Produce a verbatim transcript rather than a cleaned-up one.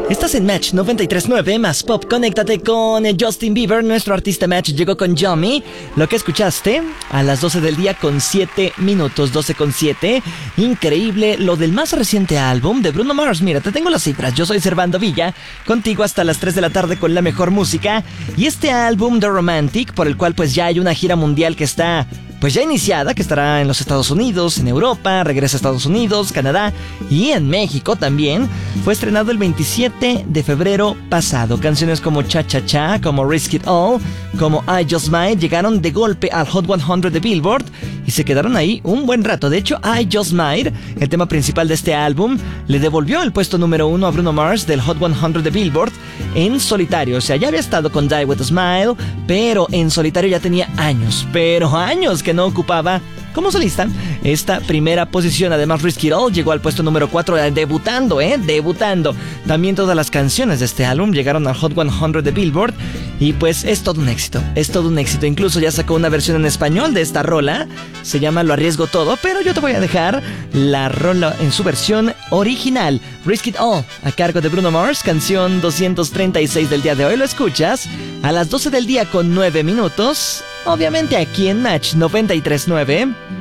Estás en Match noventa y tres punto nueve más pop. Conéctate con Justin Bieber. Nuestro artista Match llegó con Yummy. Lo que escuchaste a las doce del día con siete minutos, doce con siete. Increíble lo del más reciente álbum de Bruno Mars. Mira, te tengo las cifras. Yo soy Servando Villa, contigo hasta las tres de la tarde con la mejor música. Y este álbum The Romantic, por el cual pues ya hay una gira mundial que está pues ya iniciada, que estará en los Estados Unidos, en Europa, regresa a Estados Unidos, Canadá y en México también. Fue estrenado el veintisiete de febrero pasado. Canciones como Cha Cha Cha, como Risk It All, como I Just Might llegaron de golpe al Hot cien de Billboard y se quedaron ahí un buen rato. De hecho, I Just Might, el tema principal de este álbum, le devolvió el puesto número uno a Bruno Mars del Hot cien de Billboard en solitario. O sea, ya había estado con Die With A Smile, pero en solitario ya tenía años, pero años que no ocupaba como solista esta primera posición. Además, Risk It All llegó al puesto número cuatro, debutando, ¿eh? Debutando. También todas las canciones de este álbum llegaron al Hot cien de Billboard y pues es todo un éxito, es todo un éxito. Incluso ya sacó una versión en español de esta rola, se llama Lo Arriesgo Todo, pero yo te voy a dejar la rola en su versión original. Risk It All, a cargo de Bruno Mars, canción doscientos treinta y seis del día de hoy. Lo escuchas a las doce del día con nueve minutos, obviamente aquí en Match noventa y tres punto nueve.